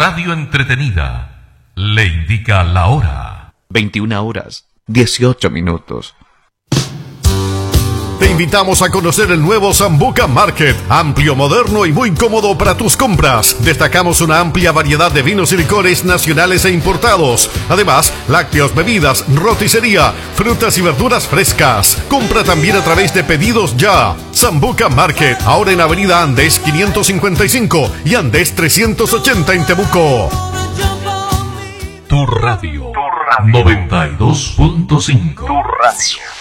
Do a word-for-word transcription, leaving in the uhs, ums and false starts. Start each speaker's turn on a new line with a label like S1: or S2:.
S1: radio entretenida le indica la hora.
S2: veintiuna horas, dieciocho minutos.
S3: Te invitamos a conocer el nuevo Sambuca Market, amplio, moderno y muy cómodo para tus compras. Destacamos una amplia variedad de vinos y licores nacionales e importados. Además, lácteos, bebidas, roticería, frutas y verduras frescas. Compra también a través de Pedidos Ya. Sambuca Market, ahora en Avenida Andes quinientos cincuenta y cinco y Andes trescientos ochenta en Temuco.
S1: Tu radio, tu radio. noventa y dos punto cinco.
S4: Tu radio.